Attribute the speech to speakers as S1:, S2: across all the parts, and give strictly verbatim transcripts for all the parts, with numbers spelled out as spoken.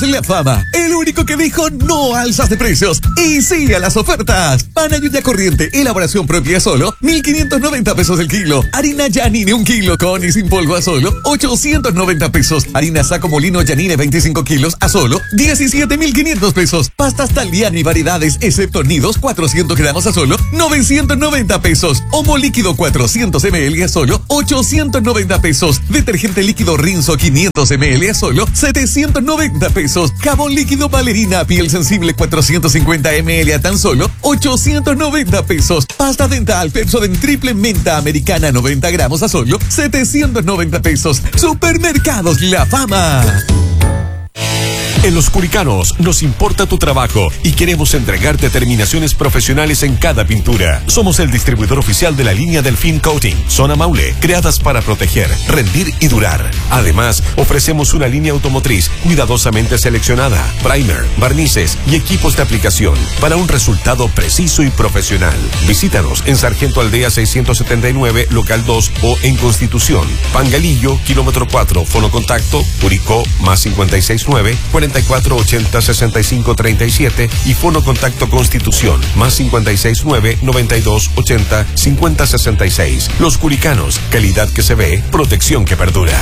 S1: La Fama, el único que dijo no a alzas de precios y sí a las ofertas. Pan Ayuya corriente, elaboración propia solo, mil quinientos noventa pesos el kilo. Harina Yanine un kilo con y sin polvo a solo, ochocientos noventa pesos. Harina Saco Molino Yanine veinticinco kilos a solo, diecisiete mil quinientos pesos. Pastas Taliana y variedades, excepto nidos, cuatrocientos gramos a solo, novecientos noventa pesos. Homo líquido cuatrocientos mililitros a solo, ochocientos noventa pesos. Detergente líquido Rinzo quinientos mililitros a solo, setecientos noventa pesos. Jabón líquido Valerina piel sensible cuatrocientos cincuenta mililitros a tan solo ochocientos noventa pesos. Pasta dental Pepsodent triple menta americana noventa gramos a solo setecientos noventa pesos. Supermercados La Fama.
S2: En Los Curicanos nos importa tu trabajo y queremos entregarte terminaciones profesionales en cada pintura. Somos el distribuidor oficial de la línea Delfín Coating, Zona Maule, creadas para proteger, rendir y durar. Además, ofrecemos una línea automotriz cuidadosamente seleccionada, primer, barnices y equipos de aplicación para un resultado preciso y profesional. Visítanos en Sargento Aldea seiscientos setenta y nueve, local dos o en Constitución. Pangalillo, kilómetro cuatro, fono contacto, Curicó, más cincuenta y seis nueve, cuarenta y cuatro ochenta sesenta y cinco treinta y siete y fono contacto Constitución, más cincuenta y seis nueve, noventa y dos ochenta cincuenta sesenta y seis. Los Curicanos, calidad que se ve, protección que perdura.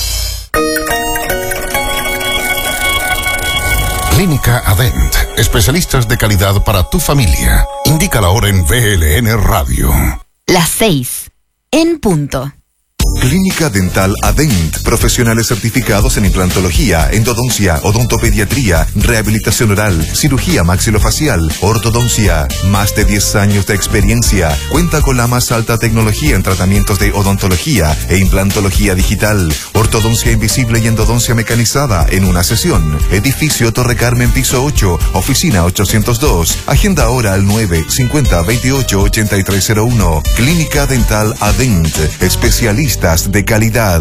S3: Clínica Adent, especialistas de calidad para tu familia. Indica la hora en V L N Radio.
S4: Las seis, en punto.
S5: Clínica Dental Adent, profesionales certificados en implantología, endodoncia, odontopediatría, rehabilitación oral, cirugía maxilofacial, ortodoncia. Más de diez años de experiencia. Cuenta con la más alta tecnología en tratamientos de odontología e implantología digital, ortodoncia invisible y endodoncia mecanizada en una sesión. Edificio Torre Carmen, piso ocho, oficina ochocientos dos. Agenda ahora al nueve cincuenta veintiocho ochenta y tres cero uno. Clínica Dental Adent, especialistas de calidad.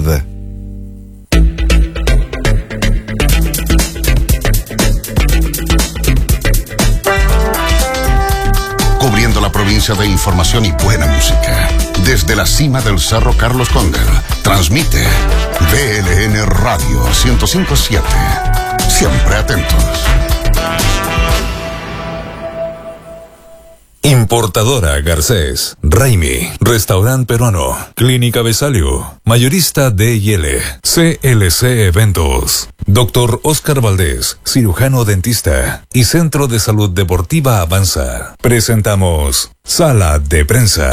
S3: Cubriendo la provincia de información y buena música. Desde la cima del Cerro Carlos Condel, transmite V L N Radio ciento cinco punto siete. Siempre atentos.
S6: Importadora Garcés, Raimi, Restaurante Peruano, Clínica Besalio, Mayorista D y L, C L C Eventos, Doctor Oscar Valdés, cirujano dentista y Centro de Salud Deportiva Avanza. Presentamos Sala de Prensa.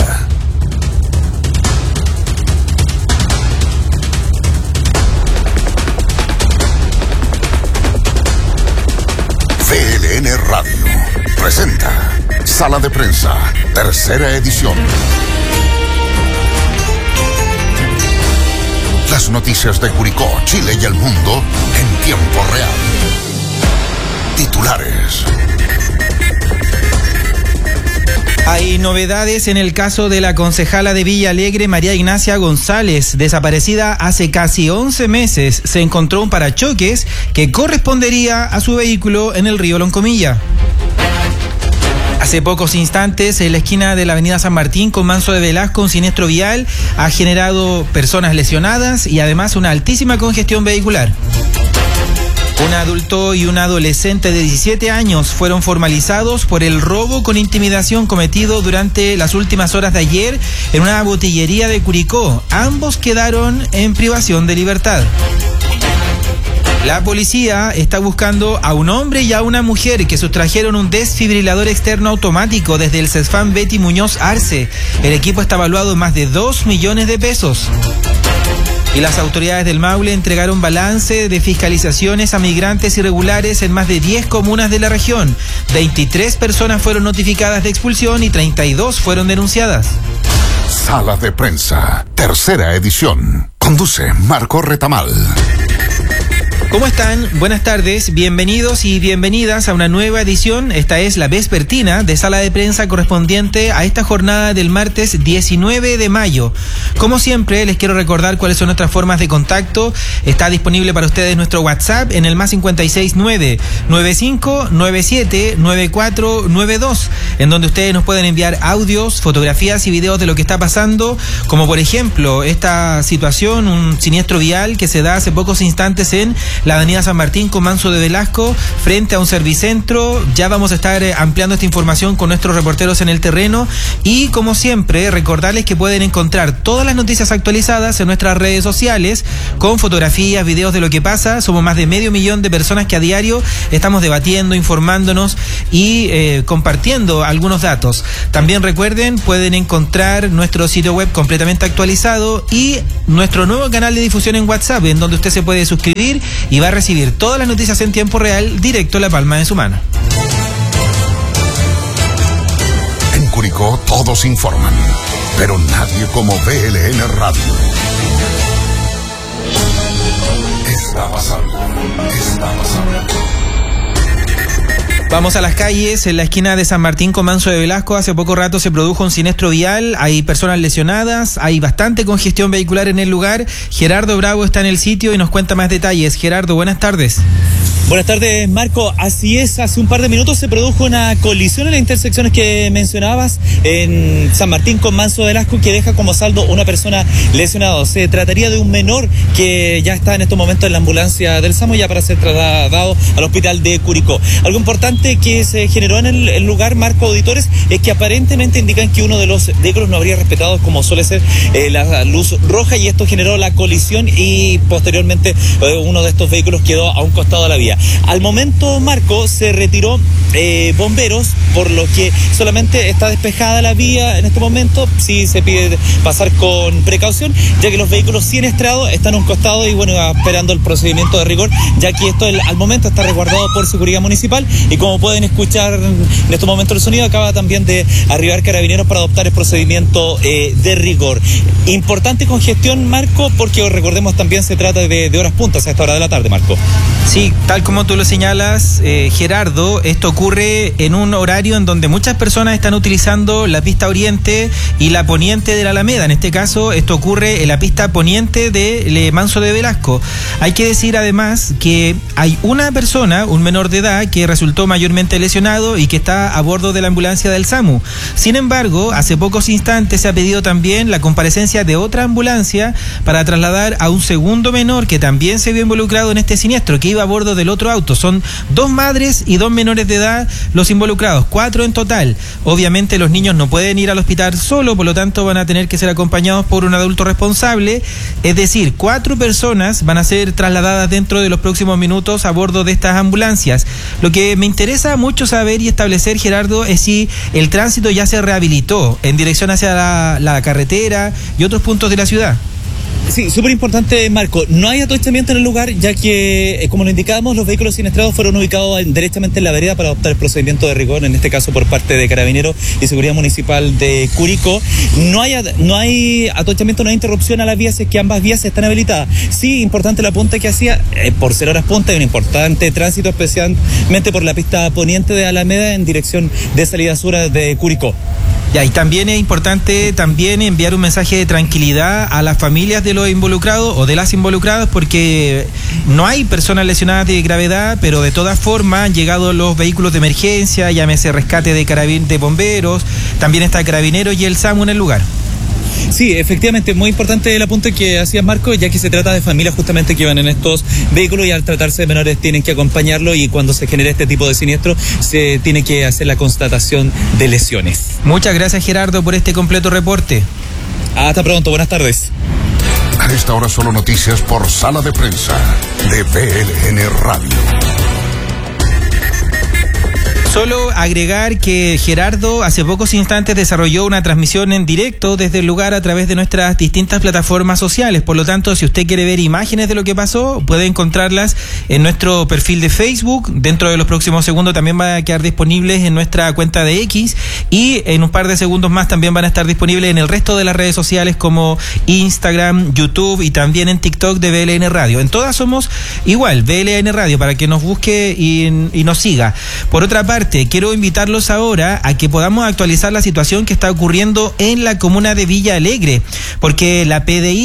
S3: V L N Radio presenta Sala de Prensa, tercera edición. Las noticias de Curicó, Chile y el mundo en tiempo real. Titulares.
S7: Hay novedades en el caso de la concejala de Villa Alegre, María Ignacia González, desaparecida hace casi once meses. Se encontró un parachoques que correspondería a su vehículo en el río Loncomilla. Hace pocos instantes, en la esquina de la avenida San Martín con Manso de Velasco, un siniestro vial ha generado personas lesionadas y además una altísima congestión vehicular. Un adulto y un adolescente de diecisiete años fueron formalizados por el robo con intimidación cometido durante las últimas horas de ayer en una botillería de Curicó. Ambos quedaron en privación de libertad. La policía está buscando a un hombre y a una mujer que sustrajeron un desfibrilador externo automático desde el CESFAM Betty Muñoz Arce. El equipo está evaluado en más de dos millones de pesos. Y las autoridades del Maule entregaron balance de fiscalizaciones a migrantes irregulares en más de diez comunas de la región. veintitrés personas fueron notificadas de expulsión y treinta y dos fueron denunciadas.
S3: Sala de Prensa, tercera edición. Conduce Marco Retamal.
S7: ¿Cómo están? Buenas tardes, bienvenidos y bienvenidas a una nueva edición. Esta es la vespertina de Sala de Prensa correspondiente a esta jornada del martes diecinueve de mayo. Como siempre, les quiero recordar cuáles son nuestras formas de contacto. Está disponible para ustedes nuestro WhatsApp en el más cincuenta y seis nueve, nueve cinco nueve siete, nueve cuatro nueve dos, en donde ustedes nos pueden enviar audios, fotografías y videos de lo que está pasando, como por ejemplo esta situación, un siniestro vial que se da hace pocos instantes en la avenida San Martín con Manso de Velasco, frente a un servicentro. Ya vamos a estar eh, ampliando esta información con nuestros reporteros en el terreno y, como siempre, recordarles que pueden encontrar todas las noticias actualizadas en nuestras redes sociales con fotografías, videos de lo que pasa. Somos más de medio millón de personas que a diario estamos debatiendo, informándonos y eh, compartiendo algunos datos. También recuerden, pueden encontrar nuestro sitio web completamente actualizado y nuestro nuevo canal de difusión en WhatsApp, en donde usted se puede suscribir y va a recibir todas las noticias en tiempo real directo a la palma de su mano.
S3: En Curicó todos informan, pero nadie como B L N Radio. Está pasando, está pasando.
S7: Vamos a las calles. En la esquina de San Martín con Manso de Velasco hace poco rato se produjo un siniestro vial, hay personas lesionadas, hay bastante congestión vehicular en el lugar. Gerardo Bravo está en el sitio y nos cuenta más detalles. Gerardo, buenas tardes.
S8: Buenas tardes, Marco. Así es, hace un par de minutos se produjo una colisión en las intersecciones que mencionabas en San Martín con Manso de Velasco, que deja como saldo una persona lesionada. Se trataría de un menor que ya está en estos momentos en la ambulancia del SAMU ya para ser trasladado al hospital de Curicó. Algo importante que se generó en el, el lugar, Marco, auditores, es que aparentemente indican que uno de los vehículos no habría respetado, como suele ser, eh, la luz roja, y esto generó la colisión y posteriormente eh, uno de estos vehículos quedó a un costado de la vía. Al momento, Marco, se retiró eh, bomberos, por lo que solamente está despejada la vía en este momento. Sí se pide pasar con precaución, ya que los vehículos siniestrados están a un costado y bueno, esperando el procedimiento de rigor, ya que esto el, al momento está resguardado por seguridad municipal, y como pueden escuchar en este momento el sonido, acaba también de arribar Carabineros para adoptar el procedimiento eh, de rigor. Importante congestión, Marco, porque recordemos también se trata de, de horas puntas a esta hora de la tarde, Marco.
S7: Sí, tal como tú lo señalas, eh, Gerardo, esto ocurre en un horario en donde muchas personas están utilizando la pista oriente y la poniente de la Alameda. En este caso, esto ocurre en la pista poniente de Manso de Velasco. Hay que decir además que hay una persona, un menor de edad, que resultó mayormente lesionado y que está a bordo de la ambulancia del SAMU. Sin embargo, hace pocos instantes se ha pedido también la comparecencia de otra ambulancia para trasladar a un segundo menor que también se vio involucrado en este siniestro, que iba a bordo del otro auto. Son dos madres y dos menores de edad los involucrados, cuatro en total. Obviamente los niños no pueden ir al hospital solo, por lo tanto van a tener que ser acompañados por un adulto responsable. Es decir, cuatro personas van a ser trasladadas dentro de los próximos minutos a bordo de estas ambulancias. Lo que me interesa mucho saber y establecer, Gerardo, es si el tránsito ya se rehabilitó en dirección hacia la, la carretera y otros puntos de la ciudad.
S8: Sí, súper importante, Marco. No hay atochamiento en el lugar, ya que, eh, como lo indicábamos, los vehículos siniestrados fueron ubicados en, directamente en la vereda para adoptar el procedimiento de rigor, en este caso por parte de Carabineros y Seguridad Municipal de Curicó. No hay, no hay atochamiento, no hay interrupción a las vías, es que ambas vías están habilitadas. Sí, importante la punta que hacía, eh, por ser horas punta, hay un importante tránsito, especialmente por la pista poniente de Alameda en dirección de salida sur de Curicó.
S7: Ya, y también es importante también enviar un mensaje de tranquilidad a las familias de los involucrados o de las involucradas, porque no hay personas lesionadas de gravedad, pero de todas formas han llegado los vehículos de emergencia, llámese rescate de carabin de bomberos, también está Carabineros y el SAMU en el lugar.
S8: Sí, efectivamente, muy importante el apunte que hacías, Marco, ya que se trata de familias justamente que van en estos vehículos y al tratarse de menores tienen que acompañarlo, y cuando se genera este tipo de siniestro se tiene que hacer la constatación de lesiones.
S7: Muchas gracias, Gerardo, por este completo reporte.
S8: Hasta pronto, buenas tardes.
S3: A esta hora solo noticias por Sala de Prensa de B L N Radio.
S7: Solo agregar que Gerardo hace pocos instantes desarrolló una transmisión en directo desde el lugar a través de nuestras distintas plataformas sociales. Por lo tanto, si usted quiere ver imágenes de lo que pasó, puede encontrarlas en nuestro perfil de Facebook. Dentro de los próximos segundos también van a quedar disponibles en nuestra cuenta de X, y en un par de segundos más también van a estar disponibles en el resto de las redes sociales como Instagram, YouTube y también en TikTok de B L N Radio. En todas somos igual, B L N Radio, para que nos busque y, y nos siga. Por otra parte, quiero invitarlos ahora a que podamos actualizar la situación que está ocurriendo en la comuna de Villa Alegre, porque la P D I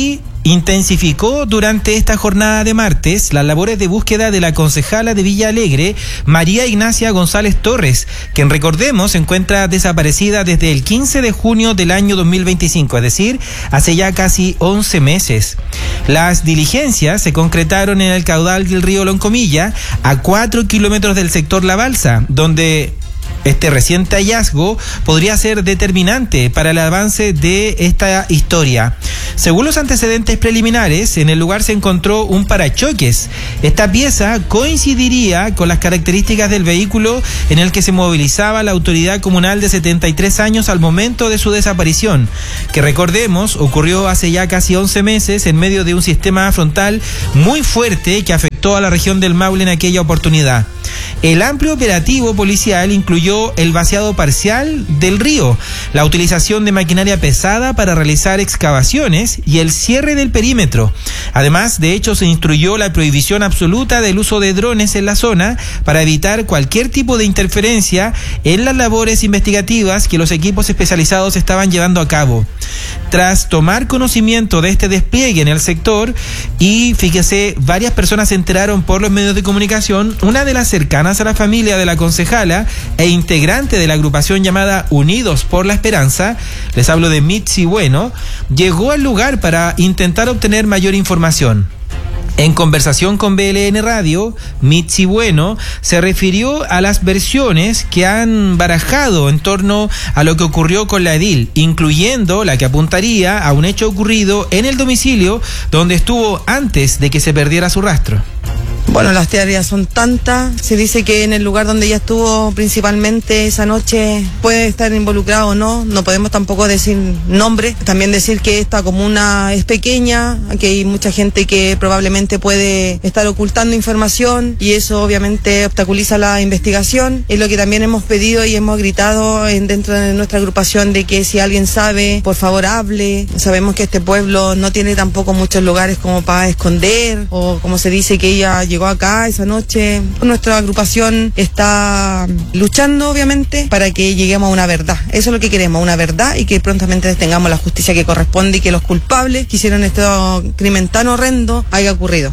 S7: intensificó durante esta jornada de martes las labores de búsqueda de la concejala de Villa Alegre, María Ignacia González Torres, quien, recordemos, se encuentra desaparecida desde el quince de junio del año dos mil veinticinco, es decir, hace ya casi once meses. Las diligencias se concretaron en el caudal del río Loncomilla, a cuatro kilómetros del sector La Balsa, donde este reciente hallazgo podría ser determinante para el avance de esta historia. Según los antecedentes preliminares, en el lugar se encontró un parachoques. Esta pieza coincidiría con las características del vehículo en el que se movilizaba la autoridad comunal de setenta y tres años al momento de su desaparición, que, recordemos, ocurrió hace ya casi once meses en medio de un sistema frontal muy fuerte que afectó a la región del Maule en aquella oportunidad. El amplio operativo policial incluyó el vaciado parcial del río, la utilización de maquinaria pesada para realizar excavaciones y el cierre del perímetro. Además, de hecho, se instruyó la prohibición absoluta del uso de drones en la zona para evitar cualquier tipo de interferencia en las labores investigativas que los equipos especializados estaban llevando a cabo. Tras tomar conocimiento de este despliegue en el sector, y fíjese, varias personas se enteraron por los medios de comunicación, una de las cercanas a la familia de la concejala e integrante de la agrupación llamada Unidos por la Esperanza, les hablo de Mitzi Bueno, llegó al lugar para intentar obtener mayor información. En conversación con B L N Radio, Mitzi Bueno se refirió a las versiones que han barajado en torno a lo que ocurrió con la edil, incluyendo la que apuntaría a un hecho ocurrido en el domicilio donde estuvo antes de que se perdiera su rastro.
S9: Bueno, las teorías son tantas. Se dice que en el lugar donde ella estuvo principalmente esa noche puede estar involucrado o no. No podemos tampoco decir nombre. También decir que esta comuna es pequeña, que hay mucha gente que probablemente puede estar ocultando información y eso obviamente obstaculiza la investigación. Es lo que también hemos pedido y hemos gritado en, dentro de nuestra agrupación, de que si alguien sabe, por favor hable. Sabemos que este pueblo no tiene tampoco muchos lugares como para esconder, o como se dice que ella llegó acá esa noche. Nuestra agrupación está luchando obviamente para que lleguemos a una verdad. Eso es lo que queremos, una verdad, y que prontamente tengamos la justicia que corresponde y que los culpables que hicieron este crimen tan horrendo haya ocurrido.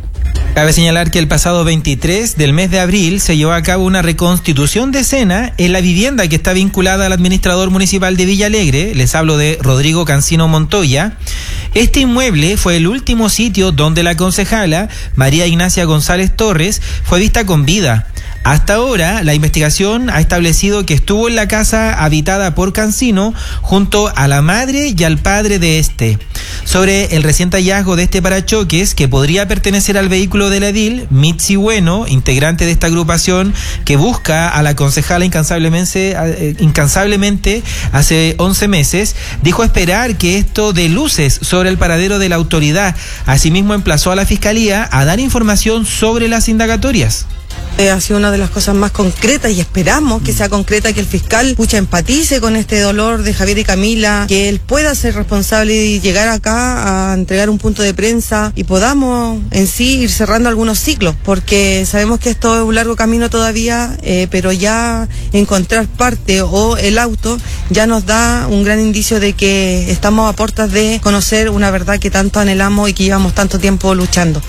S7: Cabe señalar que el pasado veintitrés del mes de abril se llevó a cabo una reconstitución de escena en la vivienda que está vinculada al administrador municipal de Villa Alegre. Les hablo de Rodrigo Cancino Montoya. Este inmueble fue el último sitio donde la concejala María Ignacia González Torres fue vista con vida. Hasta ahora, la investigación ha establecido que estuvo en la casa habitada por Cancino junto a la madre y al padre de este. Sobre el reciente hallazgo de este parachoques, que podría pertenecer al vehículo de la edil, Mitzi Bueno, integrante de esta agrupación que busca a la concejala incansablemente, eh, incansablemente hace once meses, dijo esperar que esto dé luces sobre el paradero de la autoridad. Asimismo, emplazó a la Fiscalía a dar información sobre las indagatorias.
S9: Ha sido una de las cosas más concretas y esperamos que sea concreta, que el fiscal pucha empatice con este dolor de Javier y Camila, que él pueda ser responsable y llegar acá a entregar un punto de prensa y podamos en sí ir cerrando algunos ciclos, porque sabemos que esto es un largo camino todavía, eh, pero ya encontrar parte o el auto ya nos da un gran indicio de que estamos a puertas de conocer una verdad que tanto anhelamos y que llevamos tanto tiempo luchando.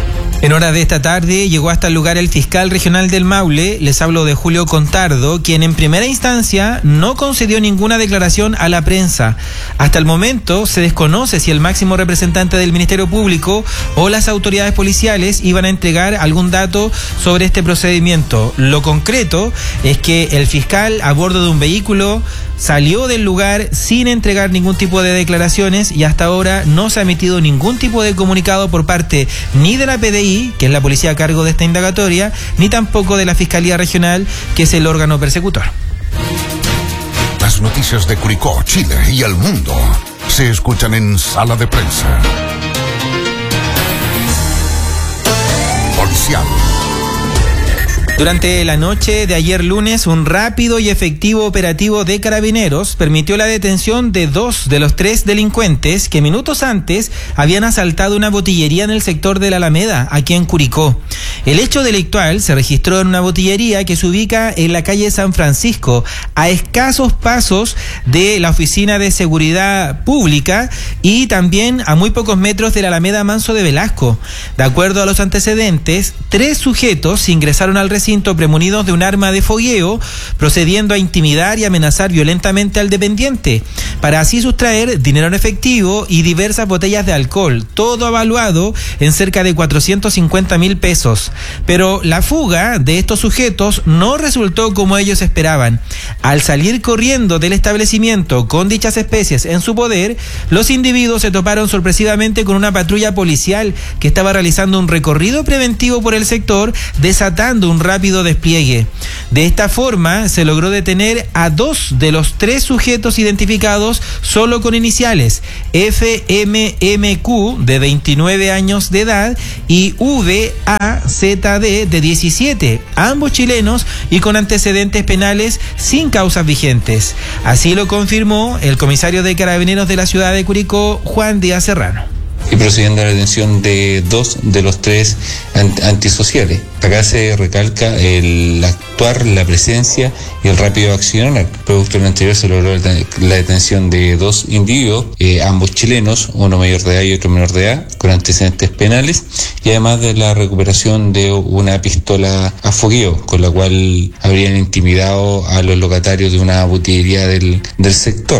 S7: En horas de esta tarde llegó hasta el lugar el fiscal regional del Maule, les hablo de Julio Contardo, quien en primera instancia no concedió ninguna declaración a la prensa. Hasta el momento se desconoce si el máximo representante del Ministerio Público o las autoridades policiales iban a entregar algún dato sobre este procedimiento. Lo concreto es que el fiscal, a bordo de un vehículo, salió del lugar sin entregar ningún tipo de declaraciones y hasta ahora no se ha emitido ningún tipo de comunicado por parte ni de la P D I, que es la policía a cargo de esta indagatoria, ni tampoco de la Fiscalía Regional, que es el órgano persecutor.
S3: Las noticias de Curicó, Chile y el mundo se escuchan en Sala de Prensa. Policial.
S7: Durante la noche de ayer lunes, un rápido y efectivo operativo de Carabineros permitió la detención de dos de los tres delincuentes que minutos antes habían asaltado una botillería en el sector de la Alameda, aquí en Curicó. El hecho delictual se registró en una botillería que se ubica en la calle San Francisco, a escasos pasos de la Oficina de Seguridad Pública y también a muy pocos metros de la Alameda Manso de Velasco. De acuerdo a los antecedentes, tres sujetos ingresaron al recinto premunidos de un arma de fogueo, procediendo a intimidar y amenazar violentamente al dependiente, para así sustraer dinero en efectivo y diversas botellas de alcohol, todo avaluado en cerca de cuatrocientos cincuenta mil pesos. Pero la fuga de estos sujetos no resultó como ellos esperaban. Al salir corriendo del establecimiento con dichas especies en su poder, los individuos se toparon sorpresivamente con una patrulla policial que estaba realizando un recorrido preventivo por el sector, desatando un rápido despliegue. De esta forma se logró detener a dos de los tres sujetos identificados solo con iniciales, F M M Q de veintinueve años de edad y V A Z D de diecisiete, ambos chilenos y con antecedentes penales sin causas vigentes. Así lo confirmó el comisario de Carabineros de la ciudad de Curicó, Juan Díaz Serrano.
S10: Y procediendo a la detención de dos de los tres antisociales. Acá se recalca el actuar, la presencia y el rápido accionar. Producto de lo anterior se logró la detención de dos individuos, eh, ambos chilenos, uno mayor de edad y otro menor de edad, con antecedentes penales, y además de la recuperación de una pistola a fogueo, con la cual habrían intimidado a los locatarios de una botillería del, del sector.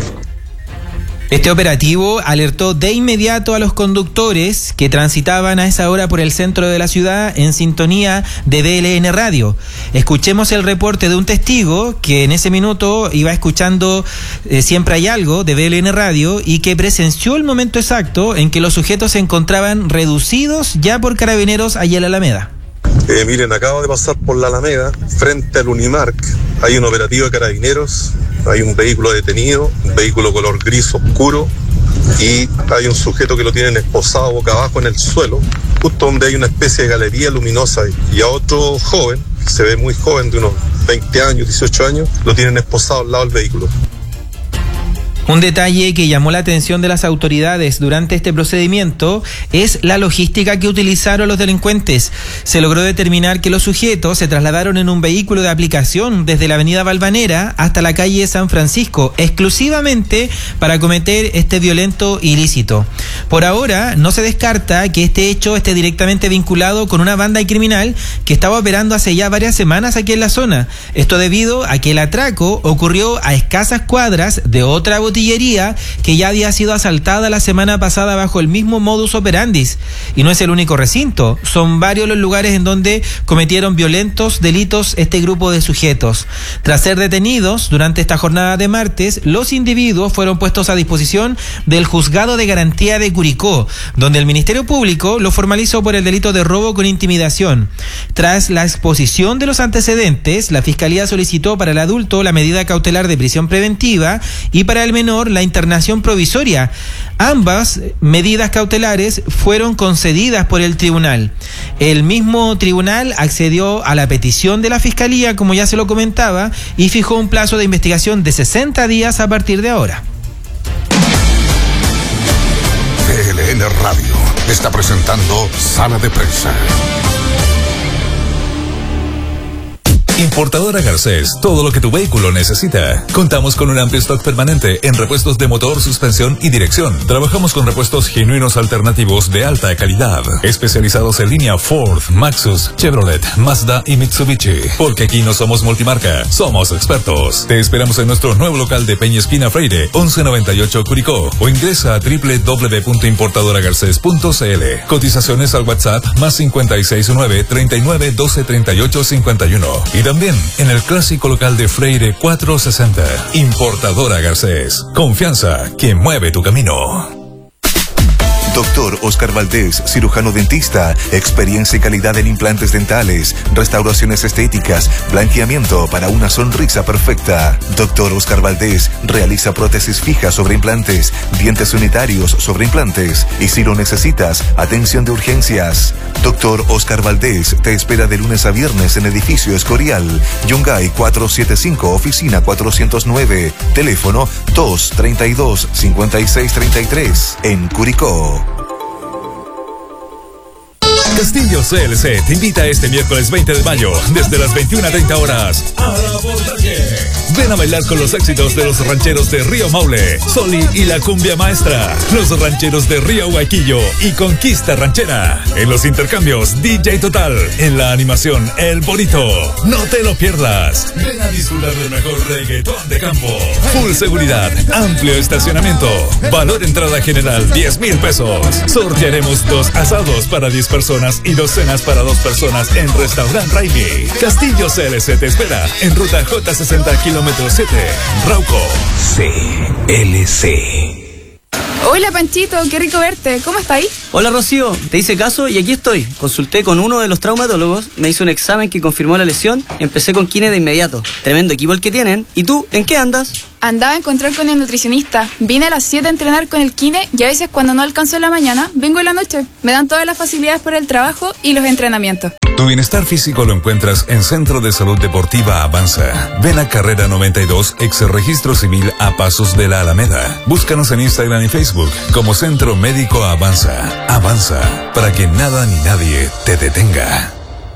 S7: Este operativo alertó de inmediato a los conductores que transitaban a esa hora por el centro de la ciudad en sintonía de B L N Radio. Escuchemos el reporte de un testigo que en ese minuto iba escuchando eh, Siempre Hay Algo de B L N Radio y que presenció el momento exacto en que los sujetos se encontraban reducidos ya por Carabineros allí en la Alameda.
S11: Eh, miren, acabo de pasar por la Alameda, frente al Unimark. Hay un operativo de Carabineros, hay un vehículo detenido, un vehículo color gris oscuro, y hay un sujeto que lo tienen esposado boca abajo en el suelo, justo donde hay una especie de galería luminosa, y a otro joven, que se ve muy joven, de unos veinte años, dieciocho años, lo tienen esposado al lado del vehículo.
S7: Un detalle que llamó la atención de las autoridades durante este procedimiento es la logística que utilizaron los delincuentes. Se logró determinar que los sujetos se trasladaron en un vehículo de aplicación desde la avenida Valvanera hasta la calle San Francisco, exclusivamente para cometer este violento ilícito. Por ahora, no se descarta que este hecho esté directamente vinculado con una banda criminal que estaba operando hace ya varias semanas aquí en la zona. Esto debido a que el atraco ocurrió a escasas cuadras de otra botillería que ya había sido asaltada la semana pasada bajo el mismo modus operandi. Y no es el único recinto, son varios los lugares en donde cometieron violentos delitos este grupo de sujetos. Tras ser detenidos durante esta jornada de martes, los individuos fueron puestos a disposición del Juzgado de Garantía de Curicó, donde el Ministerio Público lo formalizó por el delito de robo con intimidación. Tras la exposición de los antecedentes, la Fiscalía solicitó para el adulto la medida cautelar de prisión preventiva y para el menor la internación provisoria. Ambas medidas cautelares fueron concedidas por el tribunal. El mismo tribunal accedió a la petición de la Fiscalía, como ya se lo comentaba, y fijó un plazo de investigación de sesenta días a partir de ahora.
S3: B L N Radio está presentando Sala de Prensa.
S6: Importadora Garcés, todo lo que tu vehículo necesita. Contamos con un amplio stock permanente en repuestos de motor, suspensión y dirección. Trabajamos con repuestos genuinos alternativos de alta calidad, especializados en línea Ford, Maxus, Chevrolet, Mazda y Mitsubishi. Porque aquí no somos multimarca, somos expertos. Te esperamos en nuestro nuevo local de Peña Esquina Freire, once noventa y ocho Curicó, o ingresa a doble u doble u doble u punto importadora garcés punto c l. Cotizaciones al WhatsApp más cincuenta y seis nueve, treinta y nueve, doce, treinta y ocho, cincuenta y uno. Y también en el clásico local de Freire cuatrocientos sesenta. Importadora Garcés. Confianza que mueve tu camino.
S5: Doctor Oscar Valdés, cirujano dentista, experiencia y calidad en implantes dentales, restauraciones estéticas, blanqueamiento para una sonrisa perfecta. Doctor Oscar Valdés realiza prótesis fijas sobre implantes, dientes unitarios sobre implantes y si lo necesitas, atención de urgencias. Doctor Oscar Valdés te espera de lunes a viernes en edificio Escorial, Yungay cuatrocientos setenta y cinco, oficina cuatrocientos nueve, teléfono dos treinta y dos, cincuenta y seis treinta y tres, en Curicó.
S6: Castillo C L C te invita este miércoles veinte de mayo, desde las veintiuna treinta horas, a la Abordaje. Ven a bailar con los éxitos de los rancheros de Río Maule, Soli y la cumbia maestra, los rancheros de Río Huaquillo y Conquista Ranchera. En los intercambios D J Total, en la animación El Bonito. No te lo pierdas. Ven a disfrutar del mejor reggaetón de campo. Full seguridad, amplio estacionamiento. Valor entrada general diez mil pesos. Sortearemos dos asados para diez personas y dos cenas para dos personas en Restaurant Raimi. Castillo C L C te espera en ruta J sesenta kilómetro siete, Rauco.
S12: C L C.
S13: Hola Panchito, qué rico verte. ¿Cómo está ahí?
S14: Hola Rocío, te hice caso y aquí estoy. Consulté con uno de los traumatólogos, me hizo un examen que confirmó la lesión y empecé con kine de inmediato. Tremendo equipo el que tienen. ¿Y tú, en qué andas?
S13: Andaba a encontrar con el nutricionista. Vine a las siete a entrenar con el kine y a veces cuando no alcanzo en la mañana, vengo en la noche. Me dan todas las facilidades por el trabajo y los entrenamientos.
S6: Tu bienestar físico lo encuentras en Centro de Salud Deportiva Avanza. Ven a Carrera noventa y dos, ex Registro Civil a pasos de la Alameda. Búscanos en Instagram y Facebook como Centro Médico Avanza. Avanza, para que nada ni nadie te detenga.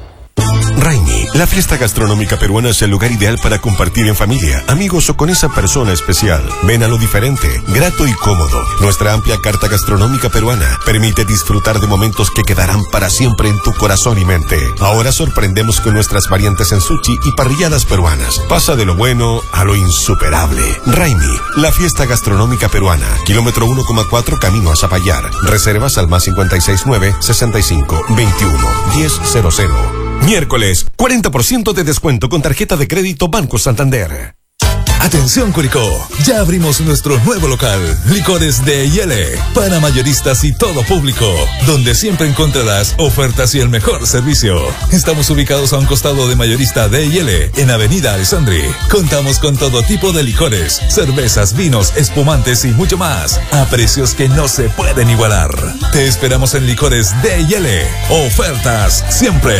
S2: Raimi, la fiesta gastronómica peruana es el lugar ideal para compartir en familia, amigos o con esa persona especial. Ven a lo diferente, grato y cómodo. Nuestra amplia carta gastronómica peruana permite disfrutar de momentos que quedarán para siempre en tu corazón y mente. Ahora sorprendemos con nuestras variantes en sushi y parrilladas peruanas. Pasa de lo bueno a lo insuperable. Raimi, la fiesta gastronómica peruana. Kilómetro uno coma cuatro camino a Zapallar. Reservas al más cincuenta y seis nueve, sesenta y cinco, veintiuno, diez cero cero. Miércoles, cuarenta por ciento de descuento con tarjeta de crédito Banco Santander.
S6: Atención Curicó, ya abrimos nuestro nuevo local, Licores de Yele, para mayoristas y todo público, donde siempre encontrarás ofertas y el mejor servicio. Estamos ubicados a un costado de Mayorista de Yele, en Avenida Alessandri. Contamos con todo tipo de licores, cervezas, vinos, espumantes y mucho más, a precios que no se pueden igualar. Te esperamos en Licores de Yele, ofertas siempre.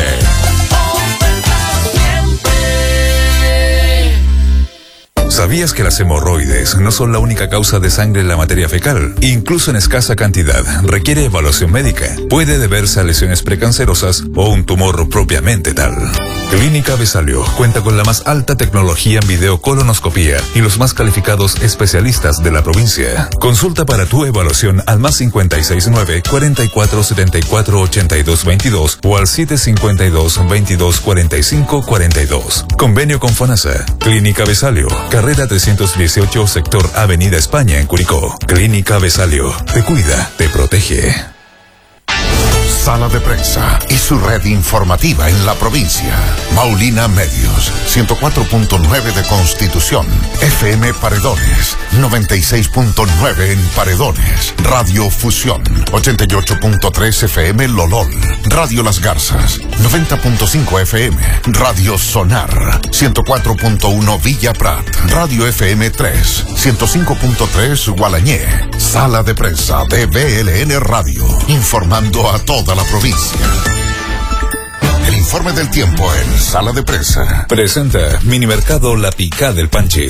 S6: ¿Sabías que las hemorroides no son la única causa de sangre en la materia fecal? Incluso en escasa cantidad, requiere evaluación médica. Puede deberse a lesiones precancerosas o un tumor propiamente tal. Clínica Besalio cuenta con la más alta tecnología en videocolonoscopía y los más calificados especialistas de la provincia. Consulta para tu evaluación al más cincuenta y seis nueve, cuarenta y cuatro setenta y cuatro ochenta y dos veintidós o al siete cincuenta y dos, veintidós cuarenta y cinco cuarenta y dos. Convenio con FONASA. Clínica Besalio, carrera trescientos dieciocho, sector Avenida España en Curicó. Clínica Besalio, te cuida, te protege.
S3: Sala de Prensa y su red informativa en la provincia. Maulina Medios, ciento cuatro punto nueve de Constitución. F M Paredones, noventa y seis punto nueve en Paredones. Radio Fusión, ochenta y ocho punto tres F M Lolol. Radio Las Garzas, noventa punto cinco F M. Radio Sonar, ciento cuatro punto uno Villa Prat. Radio F M tres, ciento cinco punto tres Gualañé. Sala de Prensa de B L N Radio, informando a toda la provincia. El informe del tiempo en Sala de Prensa.
S6: Presenta Minimercado La Picá del Panchi.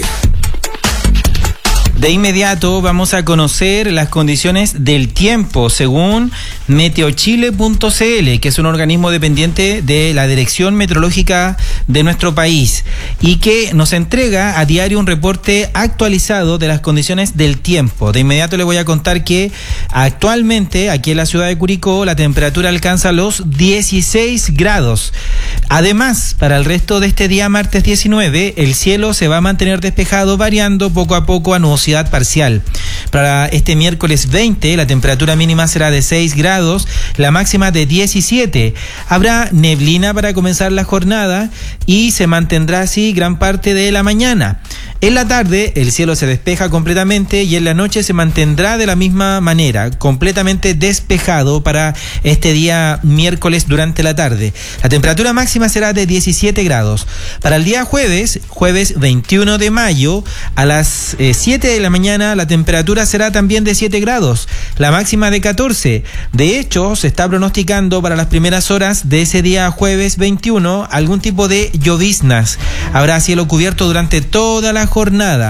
S7: De inmediato vamos a conocer las condiciones del tiempo según meteochile punto c l, que es un organismo dependiente de la Dirección Meteorológica de nuestro país y que nos entrega a diario un reporte actualizado de las condiciones del tiempo. De inmediato le voy a contar que actualmente aquí en la ciudad de Curicó la temperatura alcanza los dieciséis grados. Además, para el resto de este día martes diecinueve, el cielo se va a mantener despejado, variando poco a poco a nubosidad parcial. Para este miércoles veinte, la temperatura mínima será de seis grados, la máxima de diecisiete. Habrá neblina para comenzar la jornada y se mantendrá así gran parte de la mañana. En la tarde, el cielo se despeja completamente y en la noche se mantendrá de la misma manera, completamente despejado para este día miércoles durante la tarde. La temperatura máxima será de diecisiete grados. Para el día jueves, jueves veintiuno de mayo, a las eh, siete de la mañana, la temperatura será también de siete grados, la máxima de catorce. De hecho, se está pronosticando para las primeras horas de ese día jueves veintiuno algún tipo de lloviznas. Habrá cielo cubierto durante toda la jornada.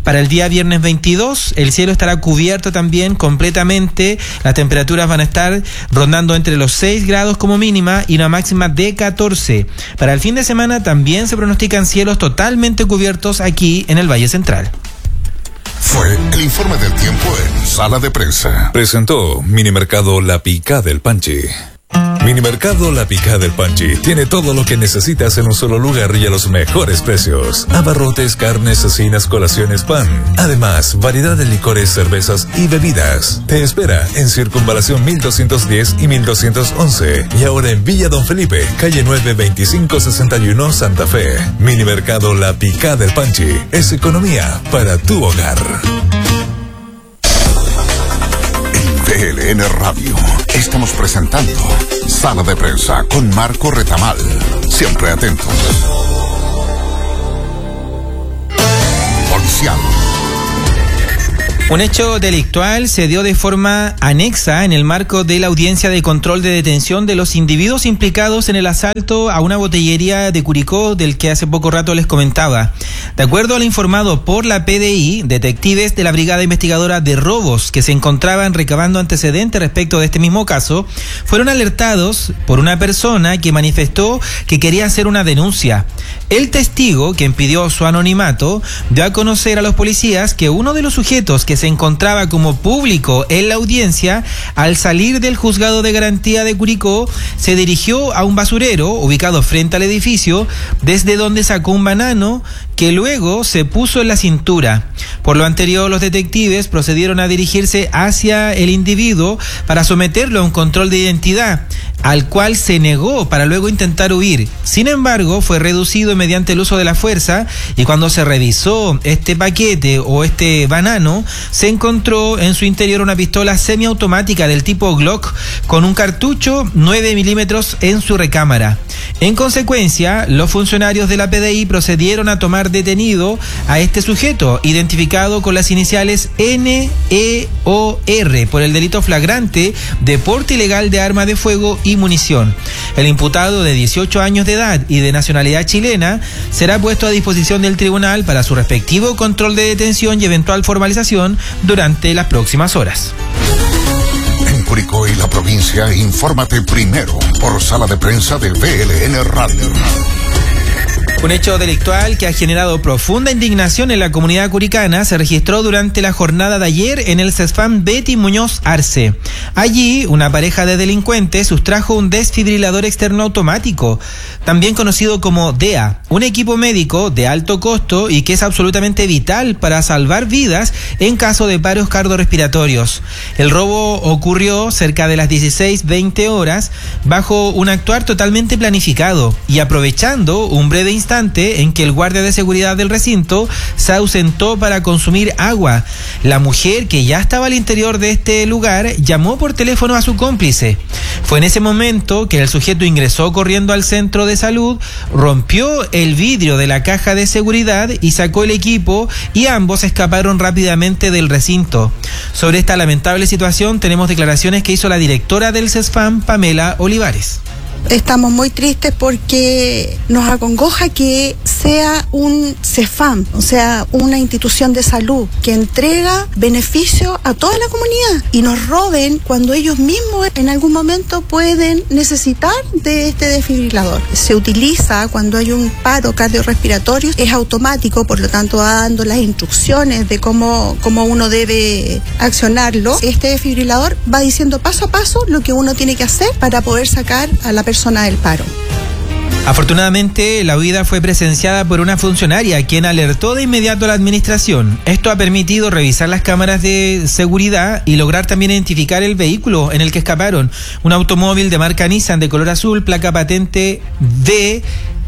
S7: Para el día viernes veintidós, el cielo estará cubierto también completamente. Las temperaturas van a estar rondando entre los seis grados como mínima y una máxima de catorce. Para el fin de semana también se pronostican cielos totalmente cubiertos aquí en el Valle Central.
S3: Fue el informe del tiempo en Sala de Prensa.
S6: Presentó Minimercado La Picá del Panchi. Minimercado La Picá del Panchi tiene todo lo que necesitas en un solo lugar y a los mejores precios. Abarrotes, carnes, cecinas, colaciones, pan. Además, variedad de licores, cervezas y bebidas. Te espera en Circunvalación mil doscientos diez y mil doscientos once. Y ahora en Villa Don Felipe, calle nueve veinticinco sesenta y uno, Santa Fe. Minimercado La Picá del Panchi es economía para tu hogar.
S3: V L N Radio. Estamos presentando Sala de Prensa con Marco Retamal. Siempre atentos. Policial.
S7: Un hecho delictual se dio de forma anexa en el marco de la audiencia de control de detención de los individuos implicados en el asalto a una botellería de Curicó del que hace poco rato les comentaba. De acuerdo a lo informado por la P D I, detectives de la Brigada Investigadora de Robos que se encontraban recabando antecedentes respecto de este mismo caso, fueron alertados por una persona que manifestó que quería hacer una denuncia. El testigo, quien pidió su anonimato, dio a conocer a los policías que uno de los sujetos que se encontraba como público en la audiencia, al salir del juzgado de garantía de Curicó, se dirigió a un basurero ubicado frente al edificio, desde donde sacó un banano que luego se puso en la cintura. Por lo anterior, los detectives procedieron a dirigirse hacia el individuo para someterlo a un control de identidad, al cual se negó para luego intentar huir. Sin embargo, fue reducido mediante el uso de la fuerza, y cuando se revisó este paquete o este banano, se encontró en su interior una pistola semiautomática del tipo Glock con un cartucho nueve milímetros en su recámara. En consecuencia, los funcionarios de la P D I procedieron a tomar detenido a este sujeto, identificado con las iniciales N E O R, por el delito flagrante de porte ilegal de arma de fuego y munición. El imputado, de dieciocho años de edad y de nacionalidad chilena, será puesto a disposición del tribunal para su respectivo control de detención y eventual formalización durante las próximas horas.
S3: En Curicó y la provincia, infórmate primero por Sala de Prensa de V L N Radio.
S7: Un hecho delictual que ha generado profunda indignación en la comunidad curicana se registró durante la jornada de ayer en el CESFAM Betty Muñoz Arce. Allí, una pareja de delincuentes sustrajo un desfibrilador externo automático, también conocido como D E A, un equipo médico de alto costo y que es absolutamente vital para salvar vidas en caso de paros cardiorrespiratorios. El robo ocurrió cerca de las dieciséis veinte horas bajo un actuar totalmente planificado y aprovechando un breve instante en que el guardia de seguridad del recinto se ausentó para consumir agua. La mujer, que ya estaba al interior de este lugar, llamó por teléfono a su cómplice. Fue en ese momento que el sujeto ingresó corriendo al centro de salud, rompió el vidrio de la caja de seguridad y sacó el equipo, y ambos escaparon rápidamente del recinto. Sobre esta lamentable situación tenemos declaraciones que hizo la directora del CESFAM, Pamela Olivares.
S15: Estamos muy tristes porque nos acongoja que sea un CESFAM, o sea, una institución de salud que entrega beneficio a toda la comunidad, y nos roben cuando ellos mismos en algún momento pueden necesitar de este desfibrilador. Se utiliza cuando hay un paro cardiorrespiratorio, es automático, por lo tanto va dando las instrucciones de cómo, cómo uno debe accionarlo. Este desfibrilador va diciendo paso a paso lo que uno tiene que hacer para poder sacar a la persona persona del paro.
S7: Afortunadamente, la huida fue presenciada por una funcionaria, quien alertó de inmediato a la administración. Esto ha permitido revisar las cámaras de seguridad y lograr también identificar el vehículo en el que escaparon. Un automóvil de marca Nissan de color azul, placa patente D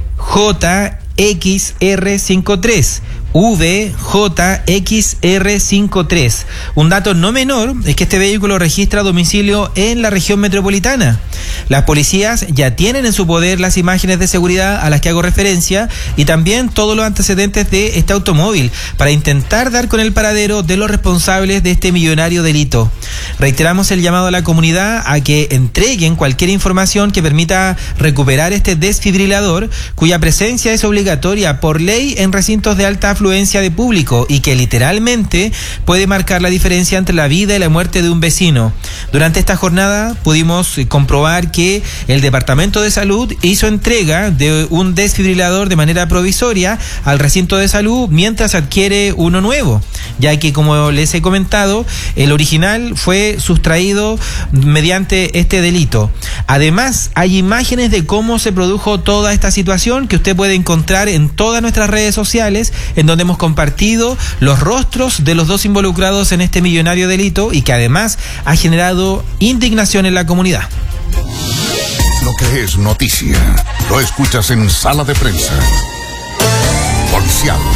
S7: J X R cincuenta y tres. V J X R cincuenta y tres. Un dato no menor es que este vehículo registra domicilio en la región metropolitana. Las policías ya tienen en su poder las imágenes de seguridad a las que hago referencia y también todos los antecedentes de este automóvil para intentar dar con el paradero de los responsables de este millonario delito. Reiteramos el llamado a la comunidad a que entreguen cualquier información que permita recuperar este desfibrilador, cuya presencia es obligatoria por ley en recintos de alta afluencia afluencia de público y que literalmente puede marcar la diferencia entre la vida y la muerte de un vecino. Durante esta jornada pudimos comprobar que el Departamento de Salud hizo entrega de un desfibrilador de manera provisoria al recinto de salud mientras adquiere uno nuevo, ya que, como les he comentado, el original fue sustraído mediante este delito. Además, hay imágenes de cómo se produjo toda esta situación que usted puede encontrar en todas nuestras redes sociales, en donde hemos compartido los rostros de los dos involucrados en este millonario delito y que además ha generado indignación en la comunidad.
S3: Lo que es noticia, lo escuchas en Sala de Prensa. Policial.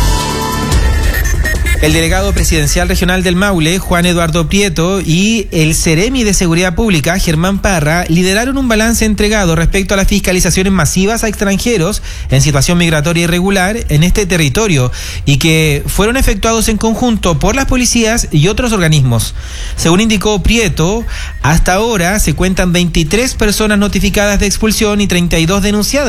S7: El delegado presidencial regional del Maule, Juan Eduardo Prieto, y el Ceremi de Seguridad Pública, Germán Parra, lideraron un balance entregado respecto a las fiscalizaciones masivas a extranjeros en situación migratoria irregular en este territorio y que fueron efectuados en conjunto por las policías y otros organismos. Según indicó Prieto, hasta ahora se cuentan veintitrés personas notificadas de expulsión y treinta y dos denunciadas.